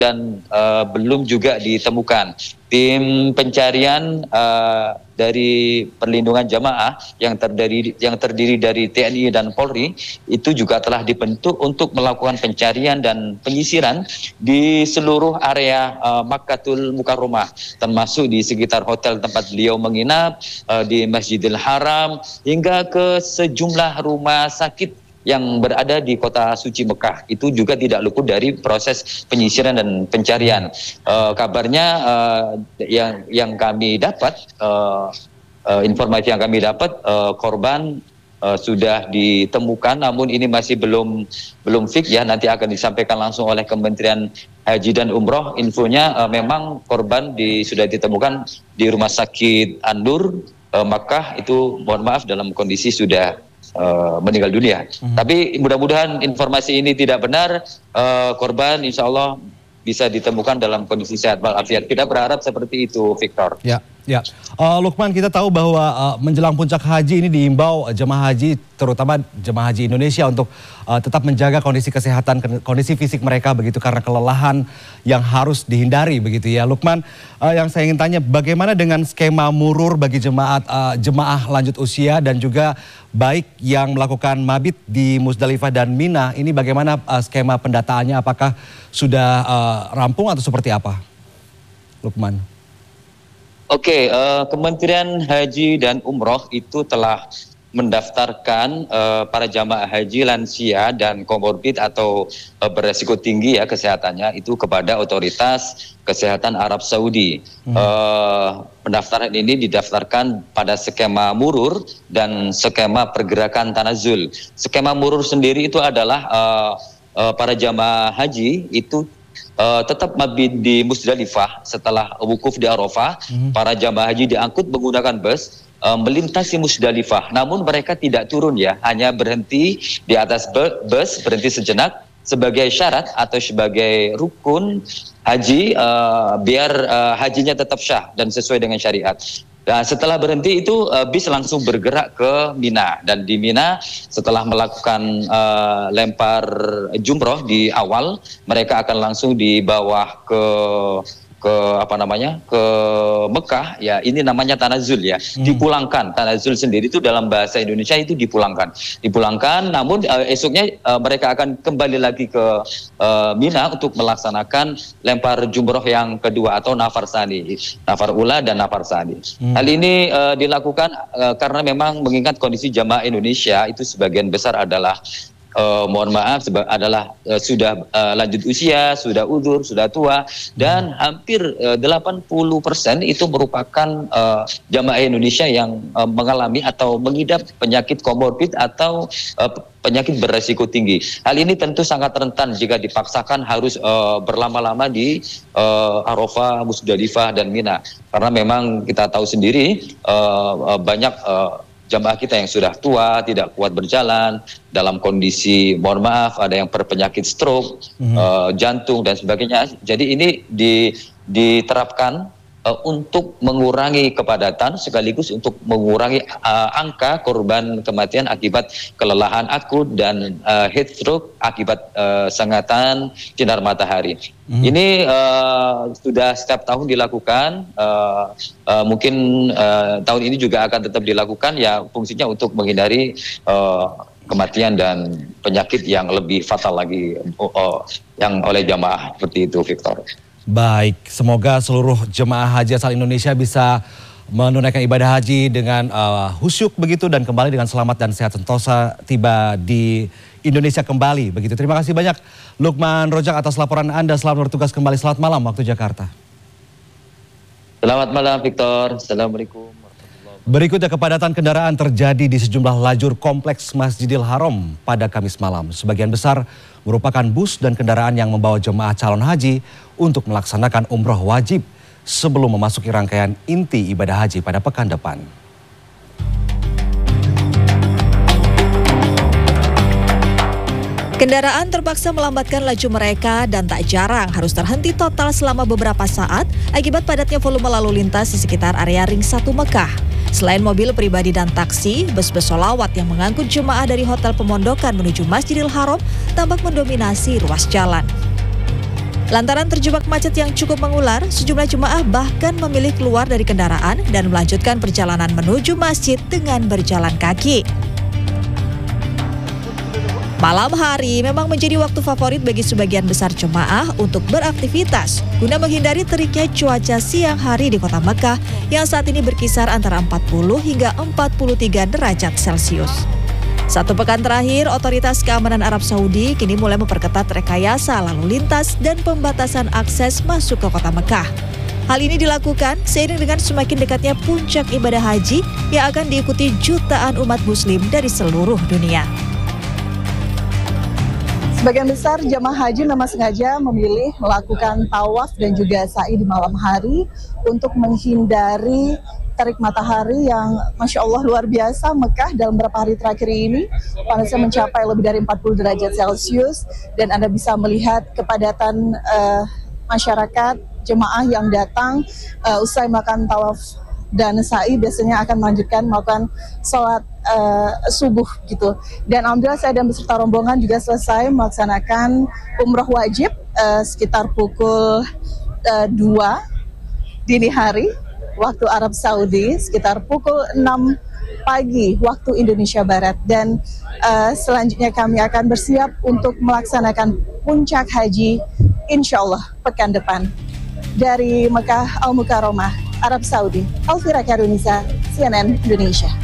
dan belum juga ditemukan. Tim pencarian dari perlindungan jamaah yang terdiri dari TNI dan Polri itu juga telah dibentuk untuk melakukan pencarian dan penyisiran di seluruh area Makkatul Mukarramah, termasuk di sekitar hotel tempat beliau menginap, di Masjidil Haram, hingga ke sejumlah rumah sakit yang berada di kota suci Mekah. Itu juga tidak luput dari proses penyisiran dan pencarian. Kabarnya yang kami dapat, informasi yang kami dapat, korban sudah ditemukan, namun ini masih belum fix ya, nanti akan disampaikan langsung oleh Kementerian Haji dan Umroh. Infonya memang korban sudah ditemukan di Rumah Sakit An-Nur Makkah, itu mohon maaf dalam kondisi sudah meninggal dunia. Tapi mudah-mudahan informasi ini tidak benar. Korban insya Allah bisa ditemukan dalam kondisi sehat walafiat. Kita berharap seperti itu, Victor. Ya. Lukman, kita tahu bahwa menjelang puncak haji ini diimbau jemaah haji, terutama jemaah haji Indonesia, untuk tetap menjaga kondisi kesehatan, kondisi fisik mereka begitu, karena kelelahan yang harus dihindari begitu ya. Lukman, yang saya ingin tanya, bagaimana dengan skema murur bagi jemaah lanjut usia dan juga baik yang melakukan mabit di Musdalifah dan Mina, ini bagaimana skema pendataannya, apakah sudah rampung atau seperti apa, Lukman? Oke, Kementerian Haji dan Umroh itu telah mendaftarkan para jamaah haji lansia dan komorbid atau beresiko tinggi ya kesehatannya itu kepada Otoritas Kesehatan Arab Saudi. Pendaftaran ini didaftarkan pada skema murur dan skema pergerakan tanazul. Skema murur sendiri itu adalah para jamaah haji itu tetap mabit di Musdalifah setelah wukuf di Arafah. Para jamaah haji diangkut menggunakan bus melintasi Musdalifah, namun mereka tidak turun ya, hanya berhenti di atas bus, berhenti sejenak sebagai syarat atau sebagai rukun haji, biar hajinya tetap syah dan sesuai dengan syariat. Nah, setelah berhenti itu bis langsung bergerak ke Mina, dan di Mina setelah melakukan lempar jumroh di awal, mereka akan langsung dibawa ke Mekah ya, ini namanya tanazul ya, dipulangkan. Tanazul sendiri itu dalam bahasa Indonesia itu dipulangkan, namun esoknya mereka akan kembali lagi ke Mina untuk melaksanakan lempar jumroh yang kedua atau nafar sani, nafar ula dan nafar sani. Hal ini dilakukan karena memang mengingat kondisi jamaah Indonesia itu sebagian besar adalah mohon maaf adalah sudah lanjut usia, sudah udzur, sudah tua, dan hampir 80% itu merupakan jamaah Indonesia yang mengalami atau mengidap penyakit komorbid atau penyakit beresiko tinggi. Hal ini tentu sangat rentan jika dipaksakan harus berlama-lama di Arafah, Musdalifah dan Mina, karena memang kita tahu sendiri banyak jamaah kita yang sudah tua, tidak kuat berjalan, dalam kondisi, mohon maaf, ada yang berpenyakit stroke, jantung dan sebagainya. Jadi ini diterapkan untuk mengurangi kepadatan sekaligus untuk mengurangi angka korban kematian akibat kelelahan akut dan heat stroke akibat sengatan sinar matahari. Ini sudah setiap tahun dilakukan, mungkin tahun ini juga akan tetap dilakukan ya, fungsinya untuk menghindari kematian dan penyakit yang lebih fatal lagi yang oleh jamaah seperti itu, Victor. Baik, semoga seluruh jemaah haji asal Indonesia bisa menunaikan ibadah haji dengan khusyuk begitu dan kembali dengan selamat dan sehat sentosa tiba di Indonesia kembali begitu. Terima kasih banyak Lukman Rojak atas laporan Anda. Selamat bertugas kembali. Selamat malam waktu Jakarta. Selamat malam, Victor. Assalamualaikum. Berikutnya, kepadatan kendaraan terjadi di sejumlah lajur kompleks Masjidil Haram pada Kamis malam. Sebagian besar merupakan bus dan kendaraan yang membawa jemaah calon haji untuk melaksanakan umroh wajib sebelum memasuki rangkaian inti ibadah haji pada pekan depan. Kendaraan terpaksa melambatkan laju mereka dan tak jarang harus terhenti total selama beberapa saat akibat padatnya volume lalu lintas di sekitar area Ring 1 Mekah. Selain mobil pribadi dan taksi, bus-bus sholawat yang mengangkut jemaah dari Hotel Pemondokan menuju Masjidil Haram tampak mendominasi ruas jalan. Lantaran terjebak macet yang cukup mengular, sejumlah jemaah bahkan memilih keluar dari kendaraan dan melanjutkan perjalanan menuju masjid dengan berjalan kaki. Malam hari memang menjadi waktu favorit bagi sebagian besar jemaah untuk beraktivitas guna menghindari teriknya cuaca siang hari di kota Mekah yang saat ini berkisar antara 40 hingga 43 derajat Celcius. Satu pekan terakhir, otoritas keamanan Arab Saudi kini mulai memperketat rekayasa lalu lintas dan pembatasan akses masuk ke kota Mekah. Hal ini dilakukan seiring dengan semakin dekatnya puncak ibadah haji yang akan diikuti jutaan umat muslim dari seluruh dunia. Sebagian besar jamaah haji memang sengaja memilih melakukan tawaf dan juga sa'i di malam hari untuk menghindari terik matahari yang Masya Allah luar biasa. Mekah dalam beberapa hari terakhir ini panasnya mencapai lebih dari 40 derajat Celcius dan Anda bisa melihat kepadatan masyarakat jemaah yang datang usai melakukan tawaf dan sa'i biasanya akan melanjutkan melakukan sholat subuh gitu. Dan alhamdulillah saya dan beserta rombongan juga selesai melaksanakan umroh wajib sekitar pukul 2 dini hari waktu Arab Saudi, sekitar pukul 6 pagi waktu Indonesia Barat. Dan selanjutnya kami akan bersiap untuk melaksanakan puncak haji insya Allah pekan depan. Dari Mekah Al Mukarramah, Arab Saudi, Alfira Karunisa, CNN Indonesia.